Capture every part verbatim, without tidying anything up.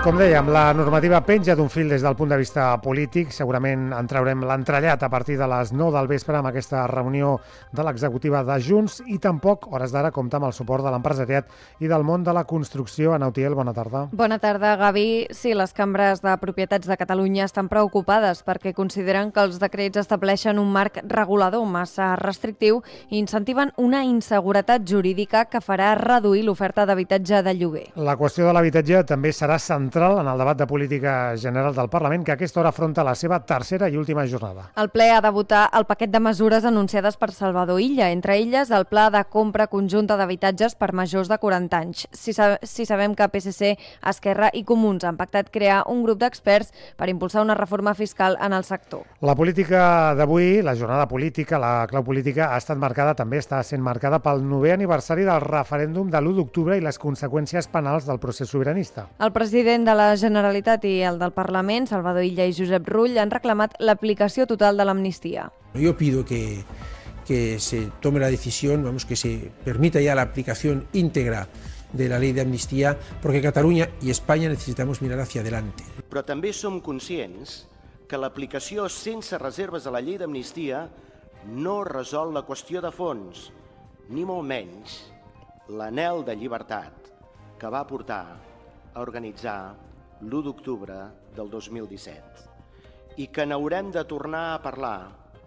Com dèiem, la normativa penja d'un fil des del punt de vista polític. Segurament en traurem l'entrellat a partir de les nou del vespre amb aquesta reunió de l'executiva de Junts i tampoc, hores d'ara, compta amb el suport de l'empresariat i del món de la construcció. Ana Utiel, bona tarda. Bona tarda, Gavi. Sí, les cambres de propietats de Catalunya estan preocupades perquè consideren que els decrets estableixen un marc regulador massa restrictiu i incentiven una inseguretat jurídica que farà reduir l'oferta d'habitatge de lloguer. La qüestió de l'habitatge també serà central en el debat de política general del Parlament, que a aquesta hora afronta la seva tercera i última jornada. El ple ha de votar el paquet de mesures anunciades per Salvador Illa, entre elles el pla de compra conjunta d'habitatges per majors de quaranta anys. Si, si sabem que P S C, Esquerra i Comuns han pactat crear un grup d'experts per impulsar una reforma fiscal en el sector. La política d'avui, la jornada política, la clau política, ha estat marcada, també està sent marcada pel novè aniversari del referèndum de l'u d'octubre i les conseqüències penals del procés sobiranista. El president de la Generalitat i el del Parlament, Salvador Illa i Josep Rull, han reclamat l'aplicació total de l'amnistia. Yo pido que, que se tome la decisión, vamos, que se permita ya la aplicación íntegra de la ley de amnistía, porque Cataluña y España necesitamos mirar hacia adelante. Però també som conscients que l'aplicació sense reserves a la llei d'amnistia no resol la qüestió de fons, ni molt menys l'anhel de llibertat que va portar a organitzar l'u d'octubre del dos mil disset i que n'haurem de tornar a parlar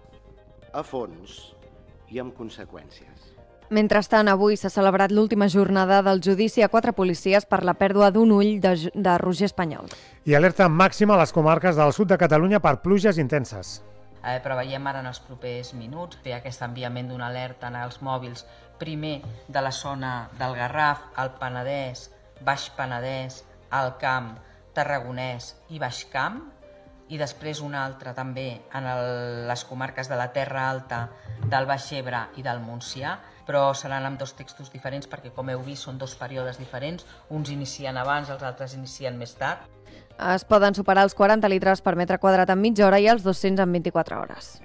a fons i amb conseqüències. Mentrestant, avui s'ha celebrat l'última jornada del judici a quatre policies per la pèrdua d'un ull de, de Roger Espanyol. I alerta màxima a les comarques del sud de Catalunya per pluges intenses. Eh, preveiem ara en els propers minuts fer aquest enviament d'una alerta en els mòbils, primer de la zona del Garraf, el Penedès, Baix Penedès, Alt Camp, Tarragonès i Baix Camp, i després una altra també en el, les comarques de la Terra Alta, del Baix Ebre i del Montsià, però seran amb dos textos diferents perquè, com heu vist, són dos períodes diferents, uns inicien abans, els altres inicien més tard. Es poden superar els quaranta litres per metre quadrat en mitja hora i els dos-cents en vint-i-quatre hores.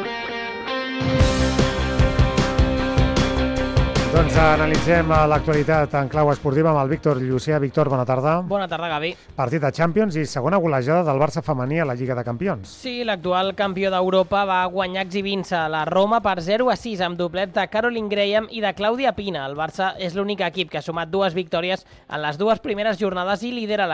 Doncs analitzem l'actualitat en clau esportiva amb el Víctor Llucià. Víctor, bona tarda. Bona tarda, Gavi. Partit de Champions i segona golejada del Barça femení a la Lliga de Campions. Sí, l'actual campió d'Europa va guanyar exhibint-se la Roma per zero a sis amb doblet de Caroline Graham i de Clàudia Pina. El Barça és l'únic equip que ha sumat dues victòries en les dues primeres jornades i lidera la